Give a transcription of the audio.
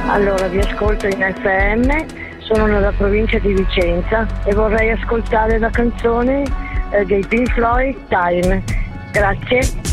Allora, vi ascolto in FM, sono nella provincia di Vicenza e vorrei ascoltare la canzone dei Pink Floyd, Time. Grazie.